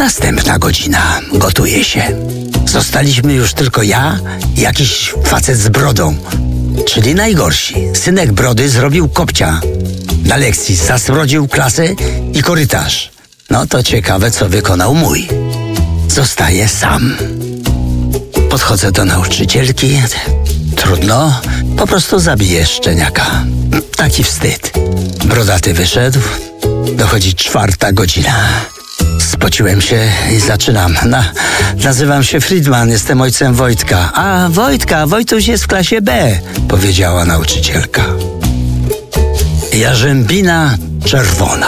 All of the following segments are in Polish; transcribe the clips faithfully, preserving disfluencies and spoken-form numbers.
Następna godzina. Gotuje się. Zostaliśmy już tylko ja i jakiś facet z brodą. Czyli najgorsi. Synek brody zrobił kopcia. Na lekcji zasmrodził klasę i korytarz. No to ciekawe, co wykonał mój. Zostaję sam. Podchodzę do nauczycielki. Trudno, po prostu zabiję szczeniaka. Taki wstyd. Brodaty wyszedł. Dochodzi czwarta godzina. Spociłem się i zaczynam. Na, nazywam się Friedman, jestem ojcem Wojtka. A, Wojtka, Wojtuś jest w klasie B, powiedziała nauczycielka. Jarzębina czerwona.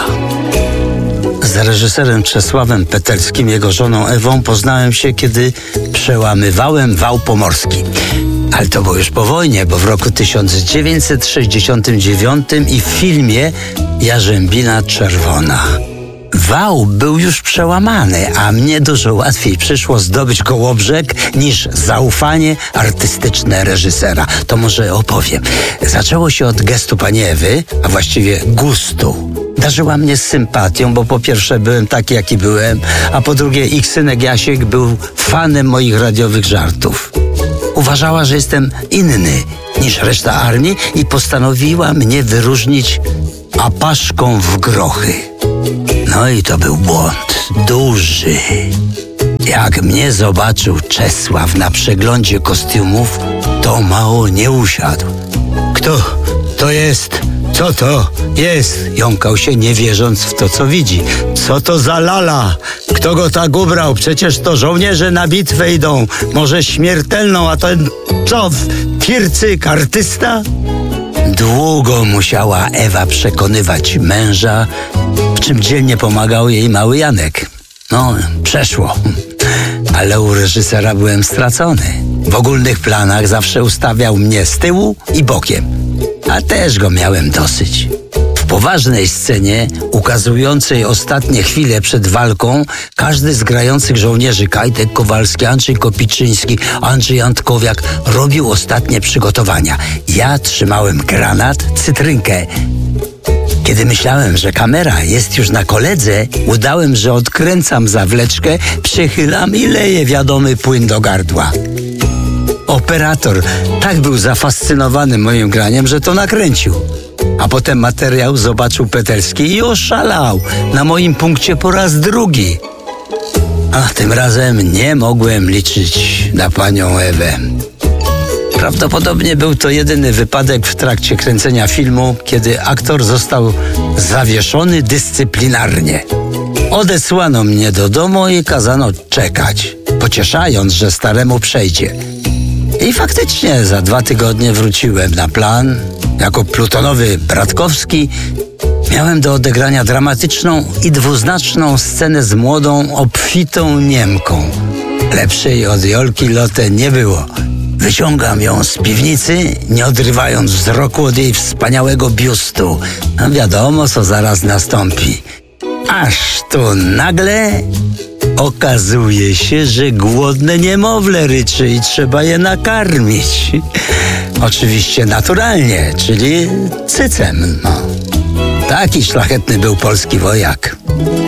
Z reżyserem Czesławem Peterskim, jego żoną Ewą poznałem się, kiedy przełamywałem wał pomorski. Ale to było już po wojnie, bo w roku tysiąc dziewięćset sześćdziesiątym dziewiątym i w filmie Jarzębina czerwona. Wał był już przełamany, a mnie dużo łatwiej przyszło zdobyć Kołobrzeg niż zaufanie artystyczne reżysera. To może opowiem. Zaczęło się od gestu pani Ewy, a właściwie gustu. Darzyła mnie sympatią, bo po pierwsze byłem taki, jaki byłem, a po drugie ich synek Jasiek był fanem moich radiowych żartów. Uważała, że jestem inny niż reszta armii i postanowiła mnie wyróżnić apaszką w grochy. No i to był błąd. Duży. Jak mnie zobaczył Czesław na przeglądzie kostiumów, to mało nie usiadł. Kto to jest? Co to jest? Jąkał się, nie wierząc w to, co widzi. Co to za lala? Kto go tak ubrał? Przecież to żołnierze na bitwę idą. Może śmiertelną, a ten co? Fircyk, artysta? Długo musiała Ewa przekonywać męża, w czym dzielnie pomagał jej mały Janek. No, przeszło. Ale u reżysera byłem stracony. W ogólnych planach zawsze ustawiał mnie z tyłu i bokiem. A też go miałem dosyć. W poważnej scenie, ukazującej ostatnie chwile przed walką, każdy z grających żołnierzy, Kajtek Kowalski, Andrzej Kopiczyński, Andrzej Antkowiak, robił ostatnie przygotowania. Ja trzymałem granat, cytrynkę. Kiedy myślałem, że kamera jest już na koledze, udałem, że odkręcam zawleczkę, przychylam i leję wiadomy płyn do gardła. Operator tak był zafascynowany moim graniem, że to nakręcił. A potem materiał zobaczył Peterski i oszalał na moim punkcie po raz drugi. A tym razem nie mogłem liczyć na panią Ewę. Prawdopodobnie był to jedyny wypadek w trakcie kręcenia filmu, kiedy aktor został zawieszony dyscyplinarnie. Odesłano mnie do domu i kazano czekać, pocieszając, że staremu przejdzie. I faktycznie za dwa tygodnie wróciłem na plan. Jako plutonowy Bratkowski miałem do odegrania dramatyczną i dwuznaczną scenę z młodą, obfitą Niemką. Lepszej od Jolki Lotte nie było. Wyciągam ją z piwnicy, nie odrywając wzroku od jej wspaniałego biustu. No wiadomo, co zaraz nastąpi. Aż tu nagle okazuje się, że głodne niemowlę ryczy i trzeba je nakarmić. Oczywiście naturalnie, czyli cycem. No. Taki szlachetny był polski wojak.